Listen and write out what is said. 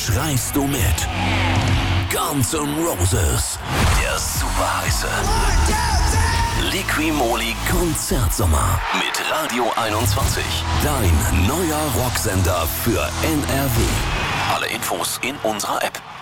schreist du mit. Guns N' Roses, der super heiße Liqui-Moly Konzertsommer mit Radio 21. Dein neuer Rocksender für NRW. Alle Infos in unserer App.